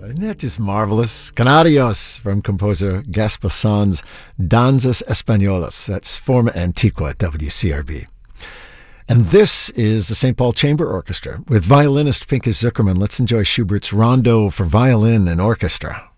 Isn't that just marvelous? Canarios from composer Gaspar Sanz, Danzas Españolas. That's Forma Antigua at WCRB. And this is the St. Paul Chamber Orchestra with violinist Pinchas Zukerman. Let's enjoy Schubert's Rondo for violin and orchestra.